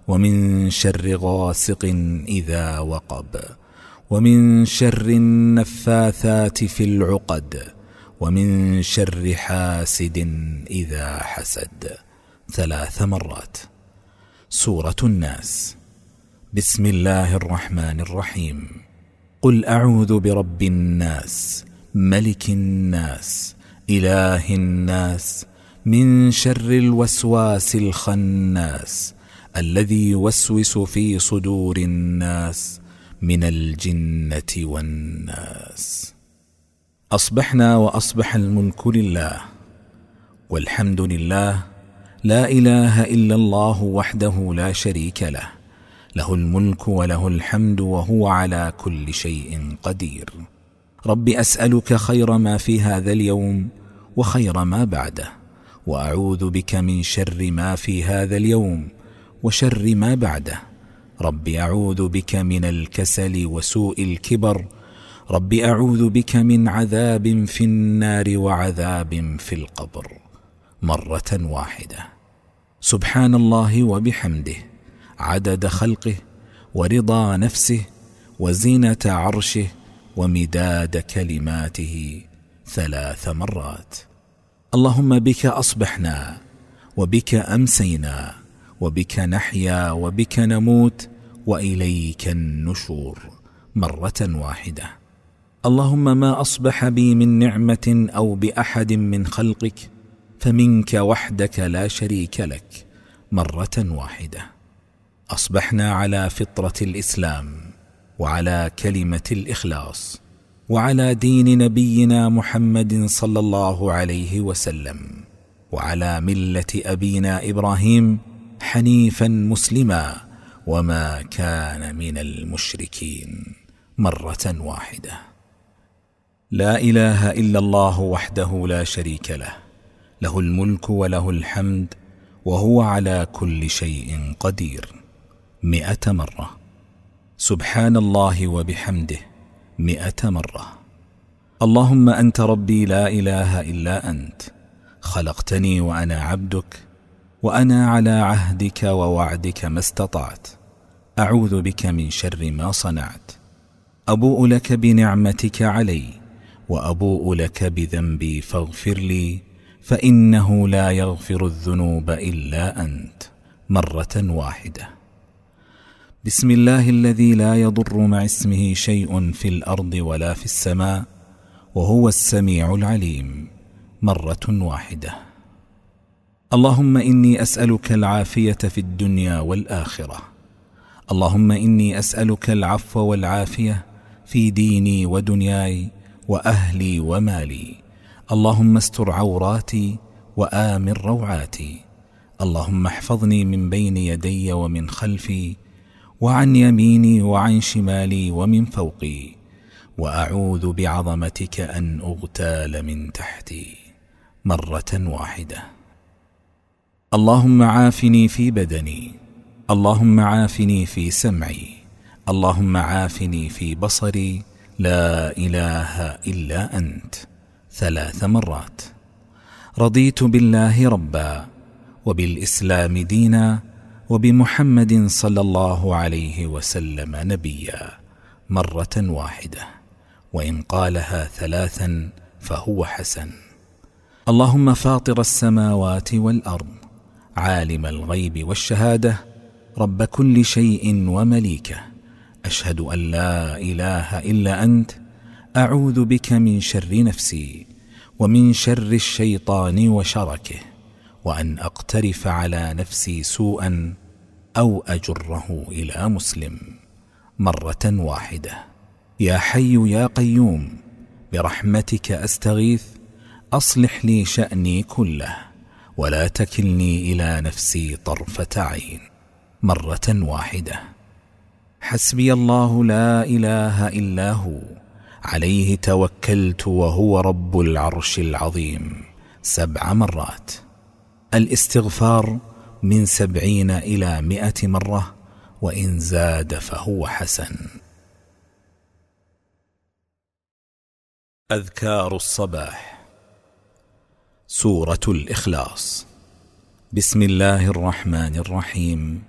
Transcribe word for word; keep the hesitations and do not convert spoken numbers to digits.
ومن شر غاسق إذا وقب، ومن شر النفاثات في العقد، ومن شر حاسد إذا حسد. ثلاث مرات. سورة الناس. بسم الله الرحمن الرحيم. قل أعوذ برب الناس، ملك الناس، إله الناس، من شر الوسواس الخناس، الذي يوسوس في صدور الناس من الجنة والناس. أصبحنا وأصبح الملك لله، والحمد لله، لا إله إلا الله وحده لا شريك له، له الملك وله الحمد وهو على كل شيء قدير. رب أسألك خير ما في هذا اليوم وخير ما بعده، وأعوذ بك من شر ما في هذا اليوم وشر ما بعده. رب أعوذ بك من الكسل وسوء الكبر. رب أعوذ بك من عذاب في النار وعذاب في القبر. مرة واحدة. سبحان الله وبحمده، عدد خلقه ورضا نفسه وزينة عرشه ومداد كلماته. ثلاث مرات. اللهم بك أصبحنا، وبك أمسينا، وبك نحيا، وبك نموت، وإليك النشور. مرة واحدة. اللهم ما أصبح بي من نعمة أو بأحد من خلقك فمنك وحدك لا شريك لك. مرة واحدة. أصبحنا على فطرة الإسلام، وعلى كلمة الإخلاص، وعلى دين نبينا محمد صلى الله عليه وسلم، وعلى ملة أبينا إبراهيم حنيفا مسلما وما كان من المشركين. مرة واحدة. لا إله إلا الله وحده لا شريك له، له الملك وله الحمد وهو على كل شيء قدير. مئة مرة. سبحان الله وبحمده مئة مرة. اللهم أنت ربي لا إله إلا أنت، خلقتني وأنا عبدك، وأنا على عهدك ووعدك ما استطعت. أعوذ بك من شر ما صنعت. أبوء لك بنعمتك علي، وأبوء لك بذنبي فاغفر لي، فإنه لا يغفر الذنوب إلا أنت. مرة واحدة. بسم الله الذي لا يضر مع اسمه شيء في الأرض ولا في السماء، وهو السميع العليم. مرة واحدة. اللهم إني أسألك العافية في الدنيا والآخرة. اللهم إني أسألك العفو والعافية في ديني ودنياي وأهلي ومالي. اللهم استر عوراتي وآمن روعاتي. اللهم احفظني من بين يدي ومن خلفي، وعن يميني وعن شمالي ومن فوقي، وأعوذ بعظمتك أن أغتال من تحتي. مرة واحدة. اللهم عافني في بدني، اللهم عافني في سمعي، اللهم عافني في بصري، لا إله إلا أنت. ثلاث مرات. رضيت بالله ربا، وبالإسلام دينا، وبمحمد صلى الله عليه وسلم نبيا. مرة واحدة، وإن قالها ثلاثا فهو حسن. اللهم فاطر السماوات والأرض، عالم الغيب والشهادة، رب كل شيء ومليكه، أشهد أن لا إله إلا أنت. أعوذ بك من شر نفسي، ومن شر الشيطان وشركه، وأن أقترف على نفسي سوءا أو أجره إلى مسلم. مرة واحدة. يا حي يا قيوم، برحمتك أستغيث، أصلح لي شأني كله، ولا تكلني إلى نفسي طرفة عين. مرة واحدة. حسبي الله لا إله إلا هو، عليه توكلت وهو رب العرش العظيم. سبع مرات. الاستغفار من سبعين إلى مئة مرة، وإن زاد فهو حسن. أذكار الصباح. سورة الإخلاص. بسم الله الرحمن الرحيم.